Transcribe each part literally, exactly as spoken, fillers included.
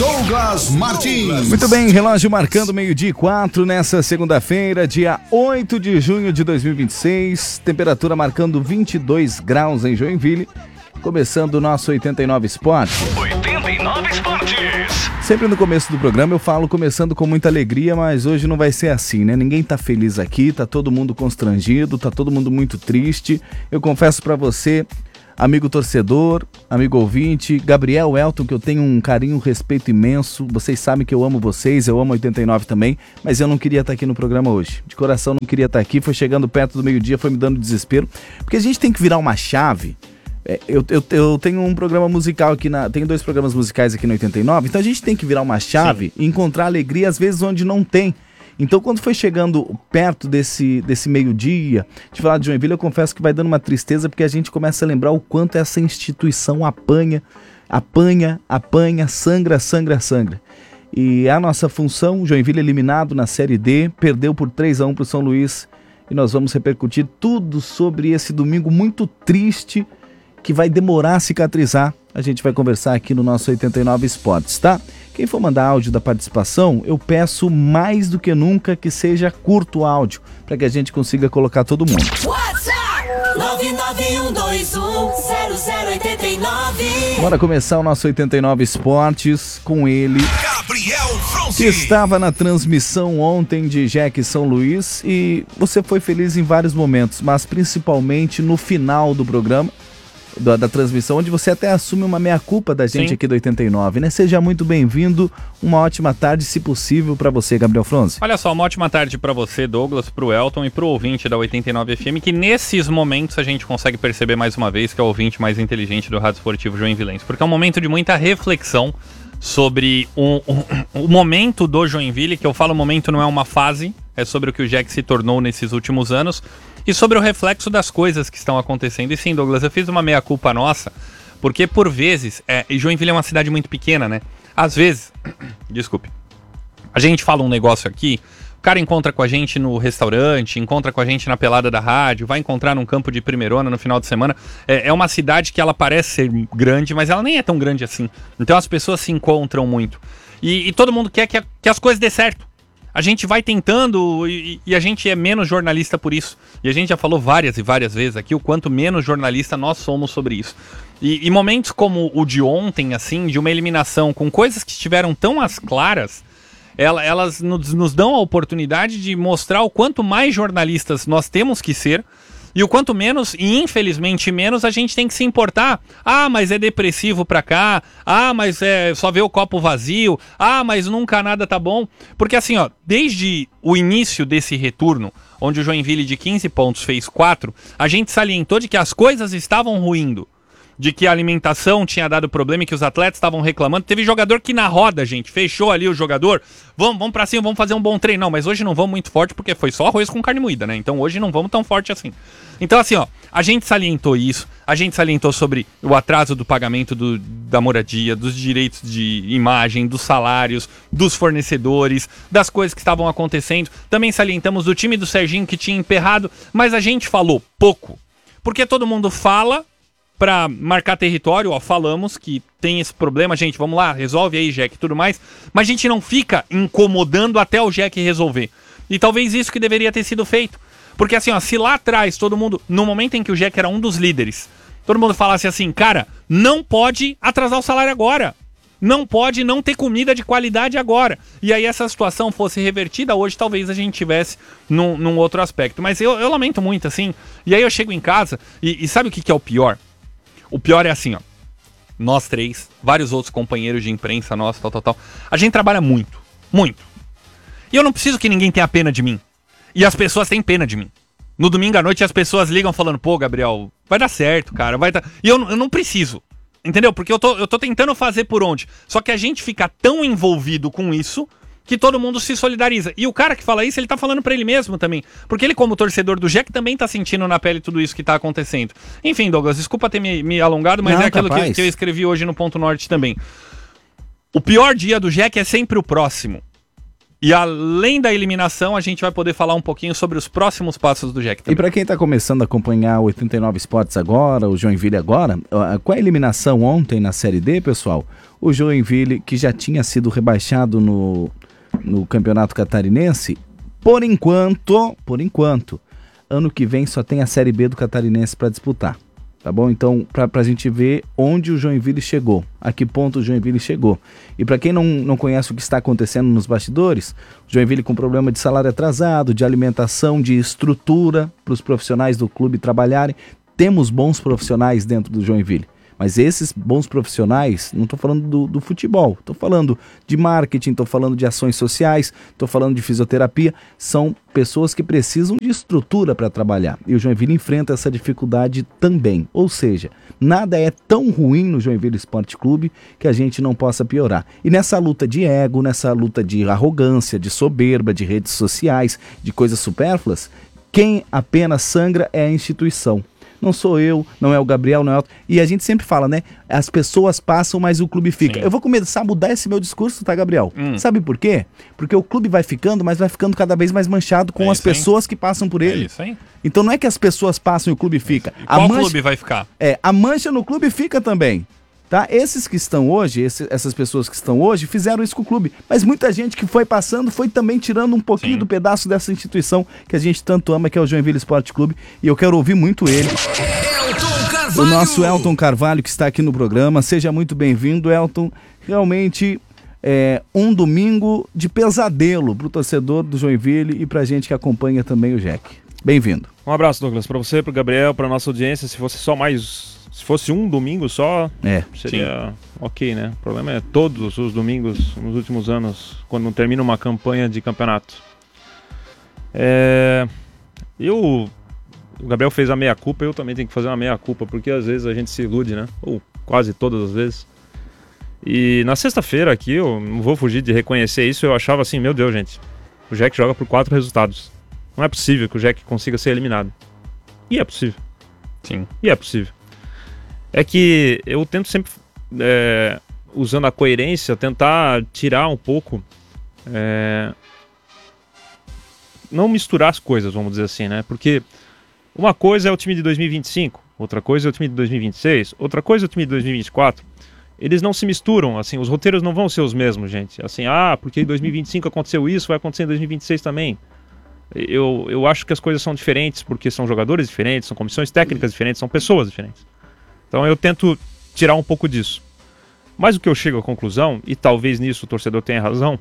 Douglas Martins. Muito bem, relógio marcando meio-dia e quatro nessa segunda-feira, dia oito de junho de dois mil e vinte e seis. Temperatura marcando vinte e dois graus em Joinville. Começando o nosso oitenta e nove Esportes. oitenta e nove Esportes. Sempre no começo do programa eu falo começando com muita alegria, mas hoje não vai ser assim, né? Ninguém tá feliz aqui, tá todo mundo constrangido, tá todo mundo muito triste. Eu confesso pra você, amigo torcedor, amigo ouvinte, Gabriel, Elton, que eu tenho um carinho, um respeito imenso. Vocês sabem que eu amo vocês, eu amo oitenta e nove também, mas eu não queria estar aqui no programa hoje. De coração não queria estar aqui, foi chegando perto do meio-dia, foi me dando desespero, porque a gente tem que virar uma chave. É, eu, eu, eu tenho um programa musical aqui, na, tenho dois programas musicais aqui no oitenta e nove, então a gente tem que virar uma chave Sim. e encontrar alegria às vezes onde não tem. Então quando foi chegando perto desse, desse meio-dia, de falar de Joinville, eu confesso que vai dando uma tristeza, porque a gente começa a lembrar o quanto essa instituição apanha, apanha, apanha, sangra, sangra, sangra. E a nossa função, Joinville eliminado na Série D, perdeu por três a um para o São Luís, e nós vamos repercutir tudo sobre esse domingo muito triste, que vai demorar a cicatrizar. A gente vai conversar aqui no nosso oitenta e nove Esportes, tá? Quem for mandar áudio da participação, eu peço mais do que nunca que seja curto o áudio, para que a gente consiga colocar todo mundo. WhatsApp nove nove um dois um zero zero oito nove. Bora começar o nosso oitenta e nove Esportes com ele, Gabriel Fronci, que estava na transmissão ontem de Jack São Luís, e você foi feliz em vários momentos, mas principalmente no final do programa, Da, da transmissão, onde você até assume uma meia-culpa da gente Sim. aqui do oitenta e nove, né? Seja muito bem-vindo, uma ótima tarde, se possível, para você, Gabriel Fronzi. Olha só, uma ótima tarde para você, Douglas, pro Elton e pro ouvinte da oitenta e nove F M, que nesses momentos a gente consegue perceber mais uma vez que é o ouvinte mais inteligente do Rádio Esportivo Joinvilense, porque é um momento de muita reflexão sobre o, o, o momento do Joinville, que eu falo momento não é uma fase, é sobre o que o Jack se tornou nesses últimos anos, e sobre o reflexo das coisas que estão acontecendo. E sim, Douglas, eu fiz uma meia-culpa nossa, porque por vezes, é, e Joinville é uma cidade muito pequena, né? Às vezes, desculpe, a gente fala um negócio aqui, o cara encontra com a gente no restaurante, encontra com a gente na pelada da rádio, vai encontrar num campo de primeirona no final de semana. É, é uma cidade que ela parece ser grande, mas ela nem é tão grande assim. Então as pessoas se encontram muito. E, e todo mundo quer que, a, que as coisas dê certo. A gente vai tentando e, e a gente é menos jornalista por isso. E a gente já falou várias e várias vezes aqui o quanto menos jornalista nós somos sobre isso. E, e momentos como o de ontem, assim, de uma eliminação com coisas que estiveram tão às claras, ela, elas nos, nos dão a oportunidade de mostrar o quanto mais jornalistas nós temos que ser. E o quanto menos, e infelizmente menos, a gente tem que se importar. Ah, mas é depressivo pra cá. Ah, mas é só ver o copo vazio. Ah, mas nunca nada tá bom. Porque assim, ó, desde o início desse retorno, onde o Joinville de quinze pontos fez quatro, a gente salientou de que as coisas estavam ruindo. De que a alimentação tinha dado problema e que os atletas estavam reclamando. Teve jogador que na roda, gente, fechou ali o jogador. Vamos, vamos pra cima, vamos fazer um bom treino. Não, mas hoje não vamos muito forte porque foi só arroz com carne moída, né? Então hoje não vamos tão forte assim. Então assim, ó, a gente salientou isso. A gente salientou sobre o atraso do pagamento do, da moradia, dos direitos de imagem, dos salários, dos fornecedores, das coisas que estavam acontecendo. Também salientamos do time do Serginho que tinha emperrado, mas a gente falou pouco. Porque todo mundo fala pra marcar território, ó, falamos que tem esse problema, gente, vamos lá, resolve aí, Jack, e tudo mais, mas a gente não fica incomodando até o Jack resolver. E talvez isso que deveria ter sido feito. Porque assim, ó, se lá atrás todo mundo, no momento em que o Jack era um dos líderes, todo mundo falasse assim, cara, não pode atrasar o salário agora. Não pode não ter comida de qualidade agora. E aí essa situação fosse revertida, hoje talvez a gente tivesse num, num outro aspecto. Mas eu, eu lamento muito, assim. E aí eu chego em casa e, e sabe o que, que é o pior? O pior é assim, ó. Nós três, vários outros companheiros de imprensa nossos, tal, tal, tal. A gente trabalha muito, muito. E eu não preciso que ninguém tenha pena de mim. E as pessoas têm pena de mim. No domingo à noite as pessoas ligam falando, pô, Gabriel, vai dar certo, cara, vai dar... E eu, eu não preciso, entendeu? Porque eu tô, eu tô tentando fazer por onde. Só que a gente fica tão envolvido com isso que todo mundo se solidariza. E o cara que fala isso, ele tá falando pra ele mesmo também. Porque ele, como torcedor do Jack, também tá sentindo na pele tudo isso que tá acontecendo. Enfim, Douglas, desculpa ter me, me alongado, mas não, é aquilo que, que eu escrevi hoje no Ponto Norte também. O pior dia do Jack é sempre o próximo. E além da eliminação, a gente vai poder falar um pouquinho sobre os próximos passos do Jack E também. para quem está começando a acompanhar o oitenta e nove Esportes agora, o Joinville agora, ó, com a eliminação ontem na Série D, pessoal, o Joinville, que já tinha sido rebaixado no, no Campeonato Catarinense, por enquanto, por enquanto, ano que vem só tem a Série B do Catarinense para disputar. Tá bom? Então, para a gente ver onde o Joinville chegou, a que ponto o Joinville chegou. E para quem não, não conhece o que está acontecendo nos bastidores, o Joinville com problema de salário atrasado, de alimentação, de estrutura para os profissionais do clube trabalharem. Temos bons profissionais dentro do Joinville. Mas esses bons profissionais, não estou falando do, do futebol, estou falando de marketing, estou falando de ações sociais, estou falando de fisioterapia, são pessoas que precisam de estrutura para trabalhar. E o Joinville enfrenta essa dificuldade também. Ou seja, nada é tão ruim no Joinville Esporte Clube que a gente não possa piorar. E nessa luta de ego, nessa luta de arrogância, de soberba, de redes sociais, de coisas supérfluas, quem apenas sangra é a instituição. Não sou eu, não é o Gabriel, não é o... E a gente sempre fala, né? As pessoas passam, mas o clube fica. Sim. Eu vou começar a mudar esse meu discurso, tá, Gabriel? Hum. Sabe por quê? Porque o clube vai ficando, mas vai ficando cada vez mais manchado com É as isso aí. pessoas que passam por É ele. isso aí. Então não é que as pessoas passam e o clube fica. E A qual mancha... clube vai ficar? É, a mancha no clube fica também. Tá? Esses que estão hoje, esse, essas pessoas que estão hoje, fizeram isso com o clube. Mas muita gente que foi passando foi também tirando um pouquinho Sim. do pedaço dessa instituição que a gente tanto ama, que é o Joinville Esporte Clube. E eu quero ouvir muito ele. Elton Carvalho. O nosso Elton Carvalho, que está aqui no programa. Seja muito bem-vindo, Elton. Realmente é um domingo de pesadelo para o torcedor do Joinville e para a gente que acompanha também o Jack. Bem-vindo. Um abraço, Douglas, para você, para o Gabriel, para nossa audiência. Se fosse só mais... Se fosse um domingo só, É. seria ok, né? O problema é todos os domingos nos últimos anos, quando não termina uma campanha de campeonato. É... Eu... O Gabriel fez a meia-culpa, eu também tenho que fazer uma meia-culpa, porque às vezes a gente se ilude, né? Ou quase todas as vezes. E na sexta-feira aqui, eu não vou fugir de reconhecer isso, eu achava assim, meu Deus, gente, o Jack joga por quatro resultados. Não é possível que o Jack consiga ser eliminado. E é possível. Sim. E é possível. É que eu tento sempre, é, usando a coerência, tentar tirar um pouco... É, não misturar as coisas, vamos dizer assim, né? Porque uma coisa é o time de dois mil e vinte e cinco, outra coisa é o time de dois mil e vinte e seis, outra coisa é o time de dois mil e vinte e quatro. Eles não se misturam, assim, os roteiros não vão ser os mesmos, gente. Assim, ah, porque em dois mil e vinte e cinco aconteceu isso, vai acontecer em dois mil e vinte e seis também. Eu, eu acho que as coisas são diferentes porque são jogadores diferentes, são comissões técnicas diferentes, são pessoas diferentes. Então eu tento tirar um pouco disso. Mas o que eu chego à conclusão, e talvez nisso o torcedor tenha razão,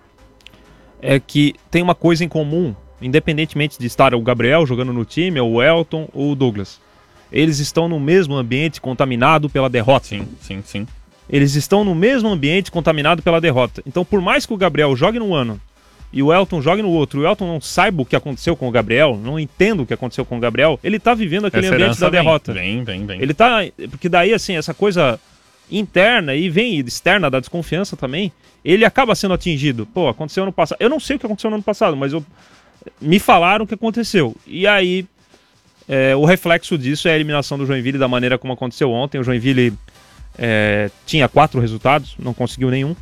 é que tem uma coisa em comum, independentemente de estar o Gabriel jogando no time, ou o Elton, ou o Douglas. Eles estão no mesmo ambiente contaminado pela derrota. Sim, sim, sim. Eles estão no mesmo ambiente contaminado pela derrota. Então, por mais que o Gabriel jogue num ano e o Elton jogue no outro, e o Elton não saiba o que aconteceu com o Gabriel, não entenda o que aconteceu com o Gabriel, ele tá vivendo aquele Essa ambiente herança da vem, derrota. Vem, vem, vem. Ele tá... Porque daí, assim, essa coisa interna e vem externa da desconfiança também, ele acaba sendo atingido. Pô, aconteceu ano passado. Eu não sei o que aconteceu no ano passado, mas eu... me falaram o que aconteceu. E aí, é, o reflexo disso é a eliminação do Joinville da maneira como aconteceu ontem. O Joinville é, tinha quatro resultados, não conseguiu nenhum.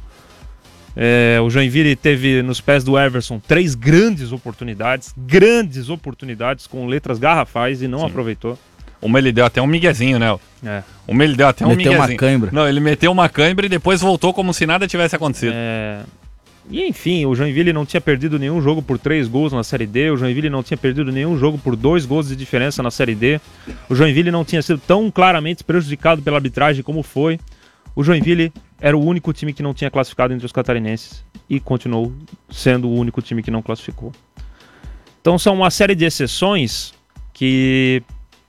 É, o Joinville teve nos pés do Everson três grandes oportunidades, grandes oportunidades com letras garrafais e não Sim. aproveitou. Uma ele deu até um miguezinho, né? É. Uma ele deu até um Meteu uma miguezinho. cãibra. Não, ele meteu uma cãibra e depois voltou como se nada tivesse acontecido. É... E enfim, o Joinville não tinha perdido nenhum jogo por três gols na Série D, o Joinville não tinha perdido nenhum jogo por dois gols de diferença na Série D, o Joinville não tinha sido tão claramente prejudicado pela arbitragem como foi. O Joinville era o único time que não tinha classificado entre os catarinenses e continuou sendo o único time que não classificou. Então são uma série de exceções que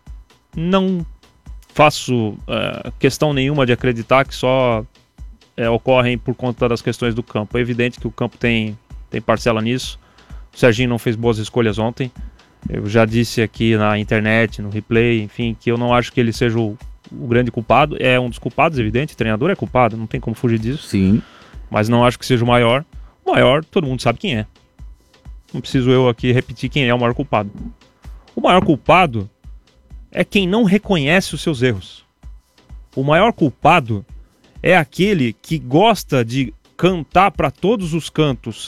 não faço uh, questão nenhuma de acreditar que só é, ocorrem por conta das questões do campo. É evidente que o campo tem, tem parcela nisso. O Serginho não fez boas escolhas ontem. Eu já disse aqui na internet, no replay, enfim, que eu não acho que ele seja o, o grande culpado. É um dos culpados, evidente. O treinador é culpado, não tem como fugir disso. Sim. Mas não acho que seja o maior. O maior, todo mundo sabe quem é. Não preciso eu aqui repetir quem é o maior culpado. O maior culpado é quem não reconhece os seus erros. O maior culpado é aquele que gosta de cantar para todos os cantos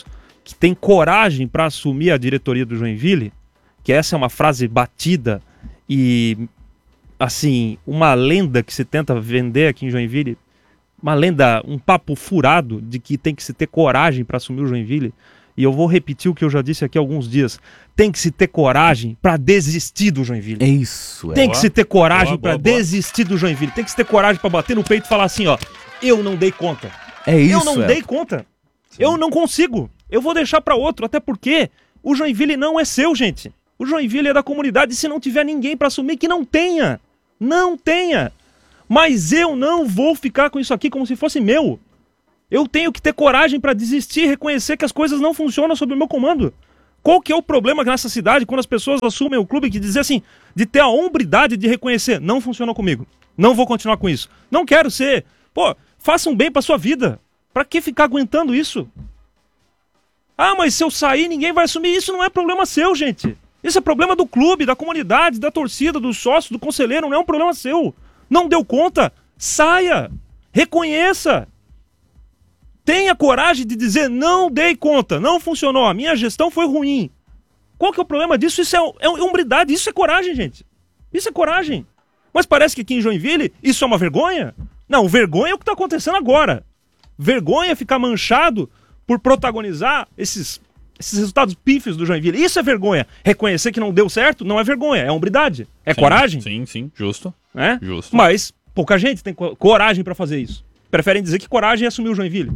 que tem coragem para assumir a diretoria do Joinville, que essa é uma frase batida e, assim, uma lenda que se tenta vender aqui em Joinville, uma lenda, um papo furado de que tem que se ter coragem para assumir o Joinville. E eu vou repetir o que eu já disse aqui há alguns dias. Tem que se ter coragem para desistir do Joinville. É isso. É. Tem que se ter coragem para boa, boa. desistir do Joinville. Tem que se ter coragem para bater no peito e falar assim, ó, eu não dei conta. É isso. Eu não é. dei conta. Eu não consigo. Eu vou deixar para outro, até porque o Joinville não é seu, gente. O Joinville é da comunidade e se não tiver ninguém para assumir, que não tenha. Não tenha. Mas eu não vou ficar com isso aqui como se fosse meu. Eu tenho que ter coragem para desistir e reconhecer que as coisas não funcionam sob o meu comando. Qual que é o problema nessa cidade quando as pessoas assumem o clube que dizer assim, de ter a hombridade de reconhecer, não funcionou comigo, não vou continuar com isso, não quero ser, pô, façam bem pra sua vida, pra que ficar aguentando isso? Ah, mas se eu sair ninguém vai assumir, isso não é problema seu, gente. Isso é problema do clube, da comunidade, da torcida, do sócio, do conselheiro, não é um problema seu. Não deu conta, saia, reconheça. Tenha coragem de dizer, não dei conta, não funcionou, a minha gestão foi ruim. Qual que é o problema disso? Isso é, é hombridade, isso é coragem, gente. Isso é coragem. Mas parece que aqui em Joinville isso é uma vergonha? Não, vergonha é o que está acontecendo agora. Vergonha é ficar manchado por protagonizar esses, esses resultados pífios do Joinville. Isso é vergonha. Reconhecer que não deu certo não é vergonha, é hombridade. É Sim, coragem. Sim, sim, justo. É? Justo. Mas pouca gente tem co- coragem para fazer isso. Preferem dizer que coragem é assumir o Joinville.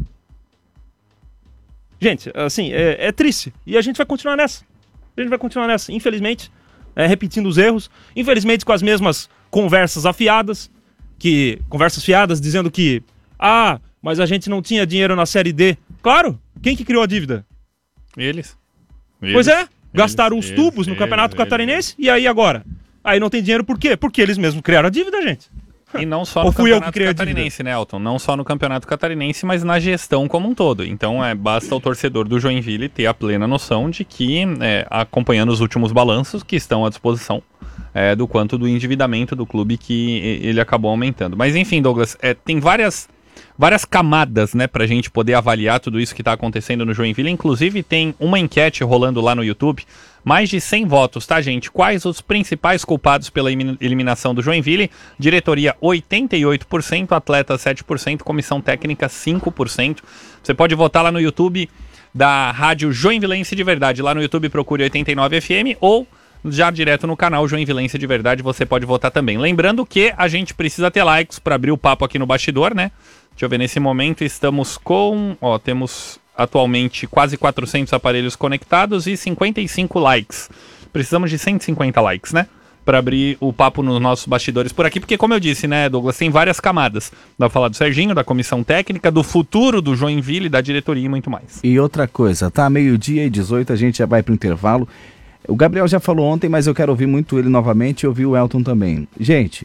Gente, assim, é, é triste. E a gente vai continuar nessa. A gente vai continuar nessa, infelizmente, é, repetindo os erros. Infelizmente com as mesmas conversas afiadas. Que, conversas fiadas dizendo que ah, mas a gente não tinha dinheiro na Série D. Claro, quem que criou a dívida? Eles. Pois Eles. é, gastaram Eles, os tubos eles, no Campeonato eles, Catarinense. E aí agora? Aí não tem dinheiro por quê? Porque eles mesmos criaram a dívida, gente. E não só Ou no fui eu que Campeonato criei a dívida? Catarinense, né, Elton? Não só no Campeonato Catarinense, mas na gestão como um todo. Então, é, basta o torcedor do Joinville ter a plena noção de que, é, acompanhando os últimos balanços que estão à disposição, é, do quanto do endividamento do clube que ele acabou aumentando. Mas, enfim, Douglas, é, tem várias, várias camadas, né, pra gente poder avaliar tudo isso que está acontecendo no Joinville. Inclusive, tem uma enquete rolando lá no YouTube. Mais de cem votos, tá, gente? Quais os principais culpados pela eliminação do Joinville? Diretoria, oitenta e oito por cento, atletas, sete por cento, comissão técnica, cinco por cento. Você pode votar lá no YouTube da Rádio Joinvilense de Verdade. Lá no YouTube procure oitenta e nove F M ou já direto no canal Joinvilense de Verdade você pode votar também. Lembrando que a gente precisa ter likes para abrir o papo aqui no bastidor, né? Deixa eu ver, nesse momento estamos com... Ó, temos... atualmente quase quatrocentos aparelhos conectados e cinquenta e cinco likes. Precisamos de cento e cinquenta likes, né? Para abrir o papo nos nossos bastidores por aqui, porque como eu disse, né, Douglas, tem várias camadas. Dá pra falar do Serginho, da comissão técnica, do futuro do Joinville, da diretoria e muito mais. E outra coisa, tá? Meio-dia e dezoito, a gente já vai pro intervalo. O Gabriel já falou ontem, mas eu quero ouvir muito ele novamente e ouvir o Elton também. Gente,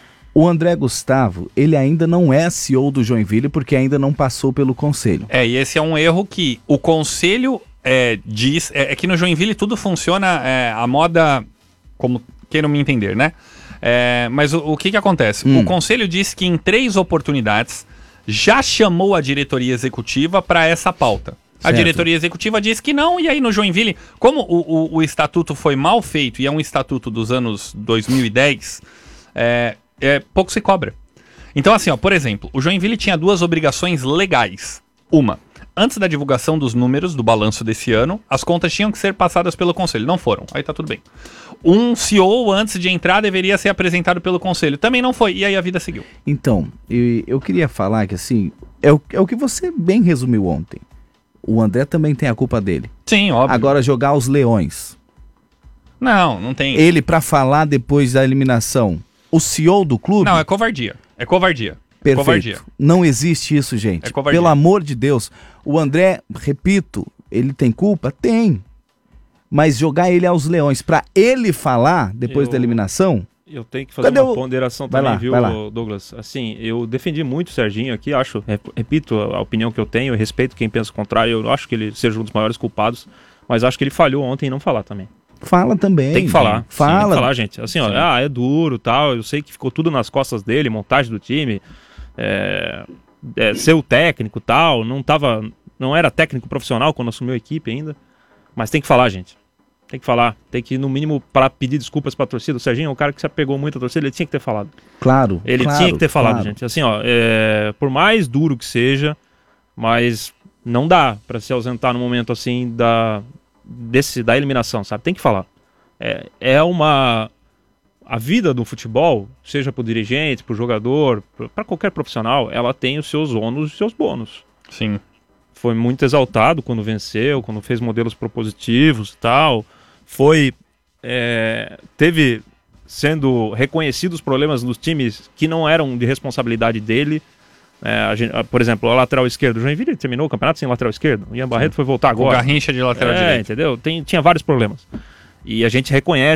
o André Gustavo, ele ainda não é C E O do Joinville porque ainda não passou pelo conselho. É, e esse é um erro que o conselho é, diz... É, é que no Joinville tudo funciona é, a moda... Como queiram me entender, né? É, mas o, o que que acontece? Hum. O conselho diz que em três oportunidades já chamou a diretoria executiva para essa pauta. A Certo. diretoria executiva diz que não, e aí no Joinville, como o, o, o estatuto foi mal feito e é um estatuto dos anos dois mil e dez, é, é, pouco se cobra. Então assim, ó, por exemplo, o Joinville tinha duas obrigações legais. Uma, antes da divulgação dos números do balanço desse ano, as contas tinham que ser passadas pelo conselho. Não foram, aí tá tudo bem. Um C E O, antes de entrar, deveria ser apresentado pelo conselho. Também não foi, e aí a vida seguiu. Então, eu, eu queria falar que assim, é o, é o que você bem resumiu ontem. O André também tem a culpa dele. Sim, óbvio. Agora jogar os leões. Não, não tem... Ele pra falar depois da eliminação. O C E O do clube... Não, é covardia. É covardia. Perfeito. Covardia. Não existe isso, gente. É covardia. Pelo amor de Deus. O André, repito, ele tem culpa? Tem. Mas jogar ele aos leões pra ele falar depois Eu- da eliminação... Eu tenho que fazer Cadê uma o- ponderação Vai também, lá, viu, vai lá. Douglas? Assim, eu defendi muito o Serginho aqui, acho, rep- repito a a opinião que eu tenho, eu respeito quem pensa o contrário, eu acho que ele seja um dos maiores culpados, mas acho que ele falhou ontem em não falar também. Fala também. Tem que falar. Fala. Sim, tem que falar, gente. Assim, ó, Sim. ah, é duro, tal, eu sei que ficou tudo nas costas dele, montagem do time, é, é, ser o técnico, tal, não tava não era técnico profissional quando assumiu a equipe ainda, mas tem que falar, gente. Tem que falar, tem que, no mínimo, para pedir desculpas pra torcida. O Serginho é um cara que se apegou muito à torcida, ele tinha que ter falado. Claro, Ele claro, tinha que ter falado, claro. gente. Assim, ó, é, por mais duro que seja, mas não dá pra se ausentar no momento, assim, da, desse, da eliminação, sabe? Tem que falar. É, é uma... A vida do futebol, seja pro dirigente, pro jogador, para qualquer profissional, ela tem os seus ônus e os seus bônus. Sim. Foi muito exaltado quando venceu, quando fez modelos propositivos e tal. Foi, é, teve sendo reconhecidos os problemas dos times que não eram de responsabilidade dele. É, a gente, por exemplo, a lateral esquerdo. O Joinville terminou o campeonato sem lateral esquerdo. O Ian Barreto foi voltar Com agora. Garrincha de lateral é, direito. entendeu? Tem, tinha vários problemas. E a gente reconhece